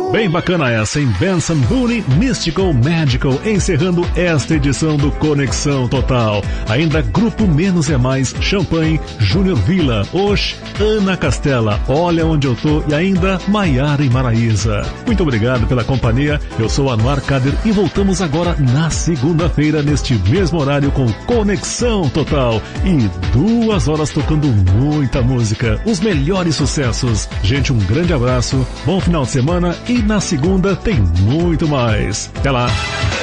Bem bacana essa, em Benson Boone, Mystical Magical, encerrando esta edição do Conexão Total. Ainda Grupo Menos é Mais, Champanhe, Júnior Villa, Osh, Ana Castela, Olha Onde Eu Tô e ainda Maiara e Maraísa. Muito obrigado pela companhia, eu sou Anwar Kader e voltamos agora na segunda-feira neste mesmo horário com Conexão Total e 2 horas tocando muita música, os melhores sucessos. Gente, um grande abraço, bom final de semana e na segunda tem muito mais. Até lá!